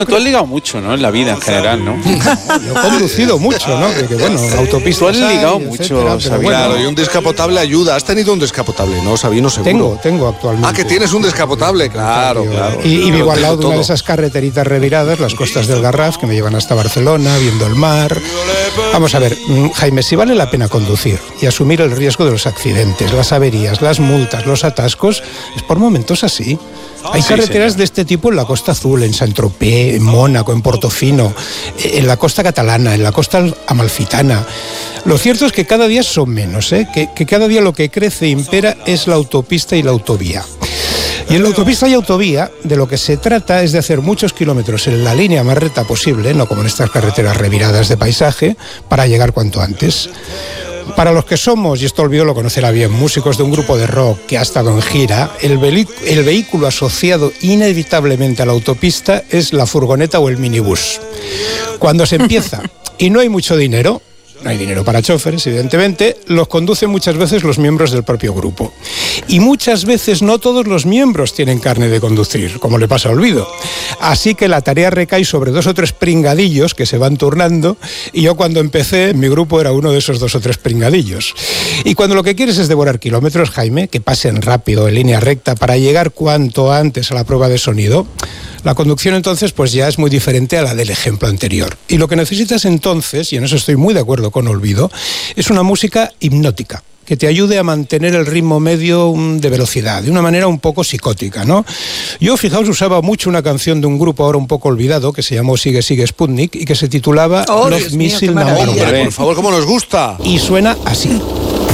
Tú has ligado mucho, ¿no? En la vida en general, ¿no? Yo he conducido mucho, ¿no? Que bueno, autopistas. Tú has ligado mucho, Sabino. Claro, y un descapotable ayuda. ¿Has tenido un descapotable? No, Sabino, seguro. Tengo actualmente. Ah, que tienes un descapotable, claro. Y vivo al lado de una de esas carreteritas reviradas, las costas del Garraf, que me llevan hasta Barcelona, viendo el mar. Vamos a ver, Jaime, si vale la pena conducir y asumir el riesgo de los accidentes, las averías, las multas, los atascos, es por momentos así. Hay carreteras de este tipo en la Costa Azul, en Saint-Tropez, en Mónaco, en Portofino, en la costa catalana, en la costa amalfitana. Lo cierto es que cada día son menos, que cada día lo que crece e impera es la autopista y la autovía. Y en la autopista y autovía, de lo que se trata es de hacer muchos kilómetros en la línea más recta posible, no como en estas carreteras reviradas de paisaje, para llegar cuanto antes. Para los que somos, y esto Olvido lo conocerá bien, músicos de un grupo de rock que ha estado en gira, el vehículo asociado inevitablemente a la autopista es la furgoneta o el minibús. Cuando se empieza y no hay mucho dinero, no hay dinero para choferes, evidentemente, los conducen muchas veces los miembros del propio grupo. Y muchas veces no todos los miembros tienen carne de conducir, como le pasa a Olvido. Así que la tarea recae sobre 2 o 3 pringadillos que se van turnando, y yo cuando empecé, mi grupo era uno de esos 2 o 3 pringadillos. Y cuando lo que quieres es devorar kilómetros, Jaime, que pasen rápido en línea recta para llegar cuanto antes a la prueba de sonido, la conducción entonces pues ya es muy diferente a la del ejemplo anterior. Y lo que necesitas entonces, y en eso estoy muy de acuerdo con Olvido, es una música hipnótica que te ayude a mantener el ritmo medio de velocidad, de una manera un poco psicótica, ¿no? Yo, fijaos, usaba mucho una canción de un grupo ahora un poco olvidado que se llamó Sigue Sigue Sputnik y que se titulaba Love Missile Number One. Por favor, ¿cómo nos gusta? Y suena así.